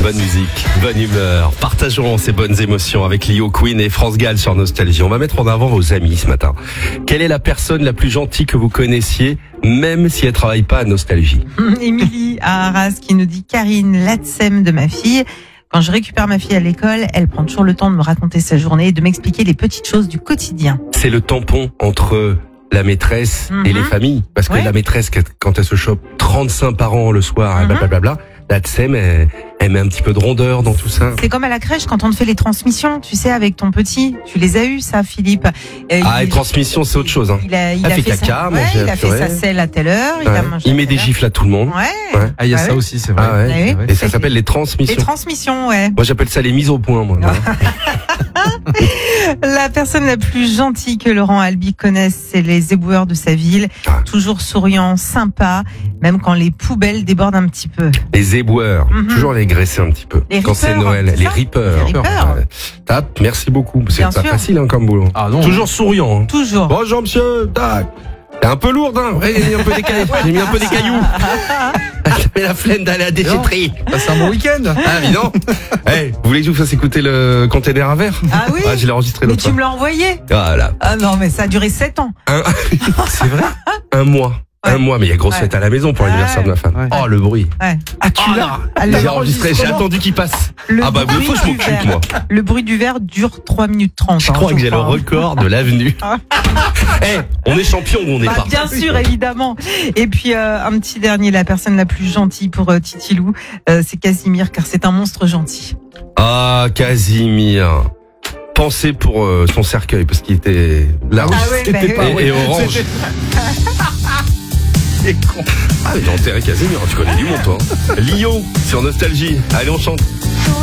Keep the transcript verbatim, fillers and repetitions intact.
Bonne musique, bonne humeur. Partageons ces bonnes émotions avec Lio Queen et France Gall sur Nostalgie. On va mettre en avant vos amis ce matin. Quelle est la personne la plus gentille que vous connaissiez, même si elle travaille pas à Nostalgie? Émilie à Arras qui nous dit Karine, l'Atsem de ma fille. Quand je récupère ma fille à l'école, elle prend toujours le temps de me raconter sa journée et de m'expliquer les petites choses du quotidien. C'est le tampon entre la maîtresse Mm-hmm. et les familles. Parce que Ouais. la maîtresse, quand elle se chope trente-cinq parents le soir, Mm-hmm. blablabla, la Tsem, elle, elle met un petit peu de rondeur dans tout ça. C'est comme à la crèche quand on te fait les transmissions, tu sais, avec ton petit. Tu les as eues, ça, Philippe. Euh, Ah, il- et transmission, c'est autre chose. Hein. Il a, il Elle a fait fait, caca, sa, manger ouais, il la a fait purée. sa selle à telle heure. Il, Ouais. a mangé Il à met telle des heure. gifles à tout le monde. Ouais. Ouais. Ah, il y a Ah ça ouais. aussi, c'est vrai. Ah ouais. Ouais, ouais. Et ça s'appelle les transmissions. Les transmissions, ouais. Moi, j'appelle ça les mises au point, moi. La personne la plus gentille que Laurent Albi connaisse, c'est les éboueurs de sa ville. Ah. Toujours souriant, sympa, même quand les poubelles débordent un petit peu. Les éboueurs, Mhm. toujours les graisser un petit peu. Les Quand c'est rippers, Noël, c'est les ça rippers. Les rippers. Ouais. Tape, merci beaucoup. C'est Bien pas sûr. facile hein, comme boulot. Ah non. Toujours souriant. Hein. Toujours. Bonjour monsieur, tac. C'est un peu lourd, hein. Ouais, j'ai mis un peu des cailloux. J'ai mis un peu des cailloux. J'avais la flemme d'aller à la déchetterie. Passe un bon week-end. Ah, évidemment. Eh, vous voulez que je vous fasse écouter le container à verre? Ah oui. Ah, je l'ai enregistré Mais l'autre tu fois. me l'as envoyé. Voilà. Ah non, mais ça a duré sept ans. Un, C'est vrai. un mois. Un Ouais. mois, mais il y a grosse Ouais. fête à la maison pour Ouais. l'anniversaire de ma femme. Ouais. Oh, le bruit. Ouais. Ah, tu Oh, l'as. là. Ah, J'ai le enregistré, j'ai enregistrement. attendu qu'il passe. Le Ah bah, il bruit faut que je du m'occupe, verre. moi. Le bruit du verre dure trois minutes trente. Je crois que j'ai le record de l'avenue. Eh, on est champion ou on n'est Bah, pas? bien sûr, évidemment. Et puis euh, un petit dernier, la personne la plus gentille pour euh, Titilou, euh, c'est Casimir, car c'est un monstre gentil. Ah, Casimir. Pensez pour euh, son cercueil, parce qu'il était là. Ah ouais, bah, et, ouais. et orange. Ah, mais t'as enterré Casimir, tu connais du monde, toi. Lio, sur Nostalgie. Allez, on chante.